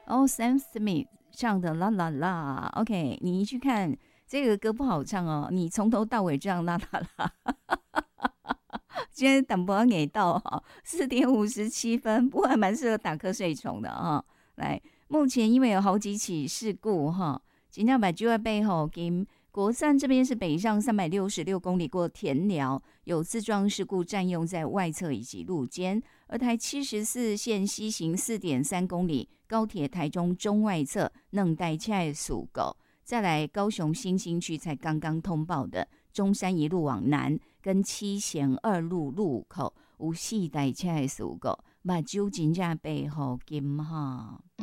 哦，Sam Smith 唱的啦啦啦，OK，你去看这个歌不好唱哦，你从头到尾这样啦啦啦，今天等不到给到哈，4:57，不过还蛮适合打瞌睡虫的哈。来，目前因为有好几起事故哈，今天把就在背后给国三这边是北上366公里过田寮，有自撞事故占用在外侧以及路肩，而台74线西行4.3公里，高铁台中中外侧弄带起来属狗。再来高雄新兴区才刚刚通报的中山一路往南跟七贤二路路口有4台车的事故，目睭真正背后金哈。